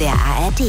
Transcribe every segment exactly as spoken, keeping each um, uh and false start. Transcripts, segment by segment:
der A R D.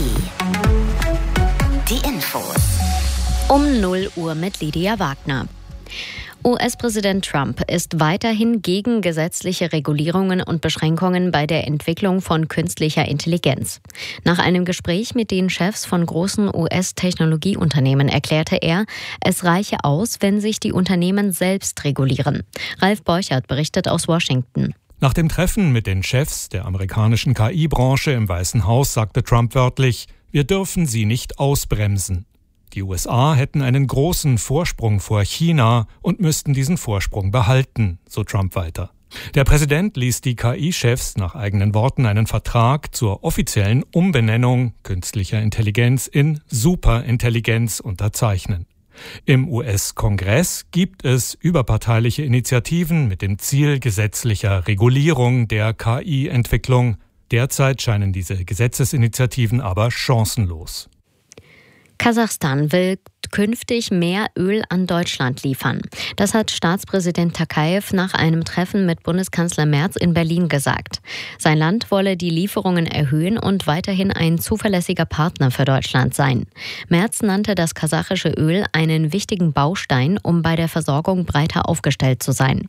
Die Infos. Um null Uhr mit Lydia Wagner. U S-Präsident Trump ist weiterhin gegen gesetzliche Regulierungen und Beschränkungen bei der Entwicklung von künstlicher Intelligenz. Nach einem Gespräch mit den Chefs von großen U S-Technologieunternehmen erklärte er, es reiche aus, wenn sich die Unternehmen selbst regulieren. Ralf Borchert berichtet aus Washington. Nach dem Treffen mit den Chefs der amerikanischen K I-Branche im Weißen Haus sagte Trump wörtlich, wir dürfen sie nicht ausbremsen. Die U S A hätten einen großen Vorsprung vor China und müssten diesen Vorsprung behalten, so Trump weiter. Der Präsident ließ die K I-Chefs nach eigenen Worten einen Vertrag zur offiziellen Umbenennung künstlicher Intelligenz in Superintelligenz unterzeichnen. Im U S-Kongress gibt es überparteiliche Initiativen mit dem Ziel gesetzlicher Regulierung der K I-Entwicklung. Derzeit scheinen diese Gesetzesinitiativen aber chancenlos. Kasachstan will künftig mehr Öl an Deutschland liefern. Das hat Staatspräsident Tokayev nach einem Treffen mit Bundeskanzler Merz in Berlin gesagt. Sein Land wolle die Lieferungen erhöhen und weiterhin ein zuverlässiger Partner für Deutschland sein. Merz nannte das kasachische Öl einen wichtigen Baustein, um bei der Versorgung breiter aufgestellt zu sein.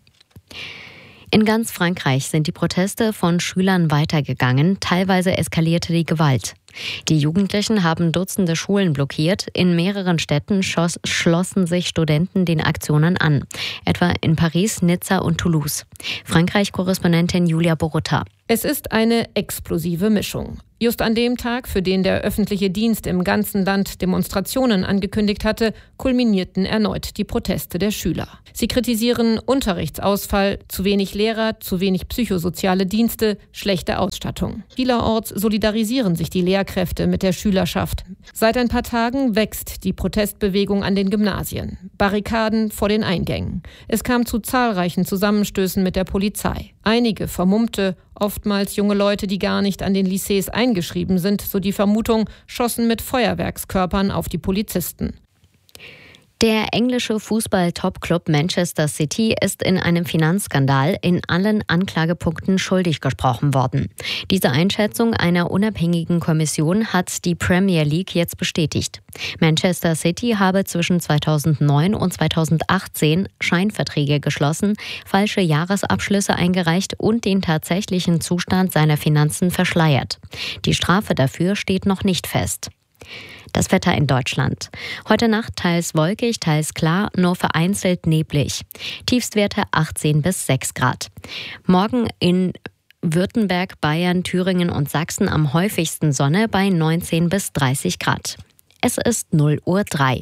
In ganz Frankreich sind die Proteste von Schülern weitergegangen. Teilweise eskalierte die Gewalt. Die Jugendlichen haben Dutzende Schulen blockiert. In mehreren Städten schoss, schlossen sich Studenten den Aktionen an. Etwa in Paris, Nizza und Toulouse. Frankreich-Korrespondentin Julia Borutta. Es ist eine explosive Mischung. Just an dem Tag, für den der öffentliche Dienst im ganzen Land Demonstrationen angekündigt hatte, kulminierten erneut die Proteste der Schüler. Sie kritisieren Unterrichtsausfall, zu wenig Lehrer, zu wenig psychosoziale Dienste, schlechte Ausstattung. Vielerorts solidarisieren sich die Lehrkräfte mit der Schülerschaft. Seit ein paar Tagen wächst die Protestbewegung an den Gymnasien. Barrikaden vor den Eingängen. Es kam zu zahlreichen Zusammenstößen mit der Polizei. Einige vermummte, oftmals junge Leute, die gar nicht an den Lycées eingeschrieben sind, so die Vermutung, schossen mit Feuerwerkskörpern auf die Polizisten. Der englische Fußball-Top-Club Manchester City ist in einem Finanzskandal in allen Anklagepunkten schuldig gesprochen worden. Diese Einschätzung einer unabhängigen Kommission hat die Premier League jetzt bestätigt. Manchester City habe zwischen zweitausendneun und zweitausendachtzehn Scheinverträge geschlossen, falsche Jahresabschlüsse eingereicht und den tatsächlichen Zustand seiner Finanzen verschleiert. Die Strafe dafür steht noch nicht fest. Das Wetter in Deutschland. Heute Nacht teils wolkig, teils klar, nur vereinzelt neblig. Tiefstwerte achtzehn bis sechs Grad. Morgen in Württemberg, Bayern, Thüringen und Sachsen am häufigsten Sonne bei neunzehn bis dreißig Grad. Es ist null Uhr drei.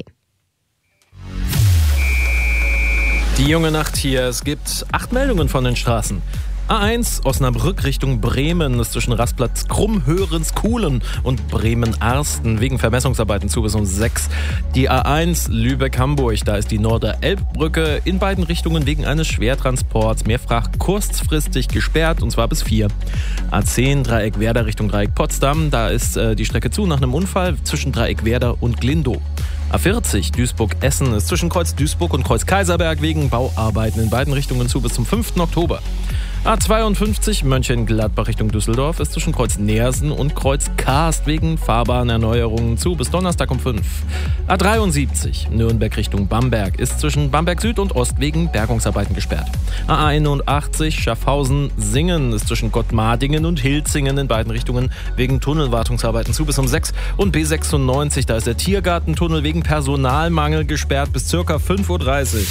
Die junge Nacht hier. Es gibt acht Meldungen von den Straßen. A eins Osnabrück Richtung Bremen ist zwischen Rastplatz Krummhörens-Kuhlen und Bremen-Arsten wegen Vermessungsarbeiten zu bis um sechs. Die A eins Lübeck-Hamburg, da ist die Norder-Elb-Brücke in beiden Richtungen wegen eines Schwertransports mehrfach kurzfristig gesperrt und zwar bis vier. A zehn Dreieck-Werder Richtung Dreieck-Potsdam, da ist äh, die Strecke zu nach einem Unfall zwischen Dreieck-Werder und Glindow. A vierzig Duisburg-Essen ist zwischen Kreuz Duisburg und Kreuz Kaiserberg wegen Bauarbeiten in beiden Richtungen zu bis zum fünften Oktober. A zweiundfünfzig Mönchengladbach Richtung Düsseldorf ist zwischen Kreuz Neersen und Kreuz Karst wegen Fahrbahnerneuerungen zu bis Donnerstag um fünf. A dreiundsiebzig Nürnberg Richtung Bamberg ist zwischen Bamberg Süd und Ost wegen Bergungsarbeiten gesperrt. A einundachtzig Schaffhausen-Singen ist zwischen Gottmardingen und Hilzingen in beiden Richtungen wegen Tunnelwartungsarbeiten zu bis um sechs. Und B sechsundneunzig, da ist der Tiergartentunnel wegen Personalmangel gesperrt bis circa fünf Uhr dreißig.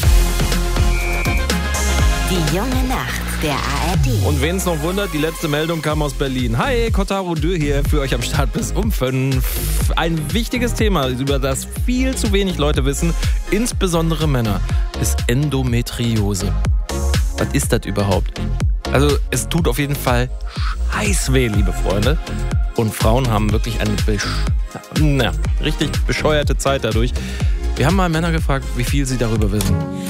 Die junge Nacht der A R D. Und wen es noch wundert, die letzte Meldung kam aus Berlin. Hi, Kotaro Dö hier für euch am Start bis um fünf. Ein wichtiges Thema, über das viel zu wenig Leute wissen, insbesondere Männer, ist Endometriose. Was ist das überhaupt? Also es tut auf jeden Fall scheiß weh, liebe Freunde. Und Frauen haben wirklich eine besch- na, richtig bescheuerte Zeit dadurch. Wir haben mal Männer gefragt, wie viel sie darüber wissen.